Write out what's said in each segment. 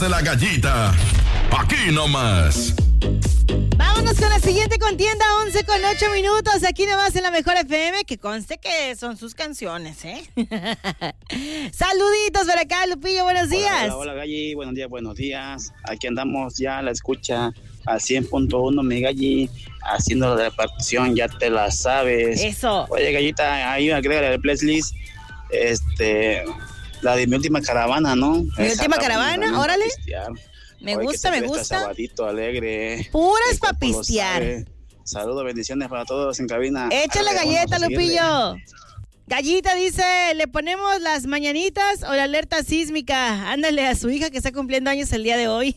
de la Gallita. Aquí nomás. Vámonos con la siguiente contienda, 11:08. Aquí nomás en la Mejor FM, que conste que son sus canciones, ¿eh? Saluditos por acá, Lupillo, buenos días. Hola, Galli, buenos días. Aquí andamos ya a la escucha a 100.1, mi Galli, haciendo la repartición, ya te la sabes. Eso. Oye, Gallita, ahí agrégale al playlist, la de Mi Última Caravana, ¿no? ¿Mi Última Caravana? Órale. Me Oye, gusta. Sabadito alegre. Puras pa' pistear. Saludos, bendiciones para todos en cabina. Échale galleta, Lupillo. Gallita dice, ¿le ponemos las mañanitas o la alerta sísmica? Ándale a su hija que está cumpliendo años el día de hoy.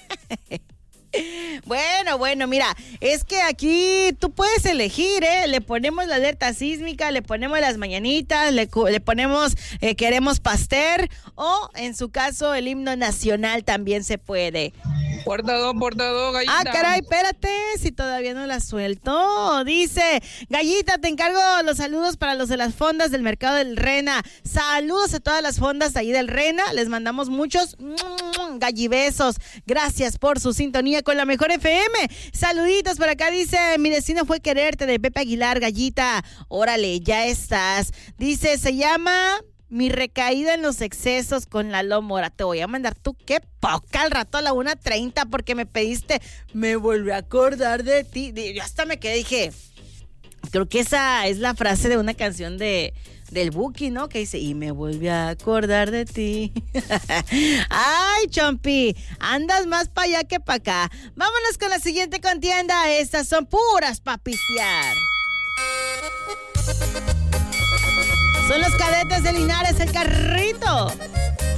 Bueno, mira, es que aquí tú puedes elegir, ¿eh? Le ponemos la alerta sísmica, le ponemos las mañanitas, le ponemos queremos Pasteur, o en su caso el himno nacional también se puede. Puerta 2, Gallita. Ah, caray, espérate, si todavía no la suelto. Dice, Gallita, te encargo los saludos para los de las fondas del Mercado del Rena. Saludos a todas las fondas ahí del Rena, les mandamos muchos gallibesos. Gracias por su sintonía con la Mejor FM. Saluditos por acá, dice, mi destino fue quererte, de Pepe Aguilar, Gallita. Órale, ya estás. Dice, se llama Mi recaída en los excesos con Lalo Mora. Te voy a mandar tú qué poca al rato a la 1:30 porque me pediste, me volví a acordar de ti. Yo hasta me quedé, dije, creo que esa es la frase de una canción del Buki, ¿no? Que dice, y me volví a acordar de ti. Ay, Chompi, andas más para allá que para acá. Vámonos con la siguiente contienda. Estas son puras pa' pistear. Son los Cadetes de Linares, el Carrito.